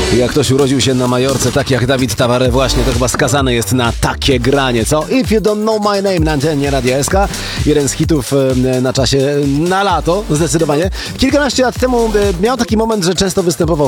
Jak ktoś urodził się na Majorce, tak jak Dawid Taware właśnie, to chyba skazany jest na takie granie, co? If you don't know my name na antenie Radia SK. Jeden z hitów na czasie, na lato, zdecydowanie. Kilkanaście lat temu miał taki moment, że często występował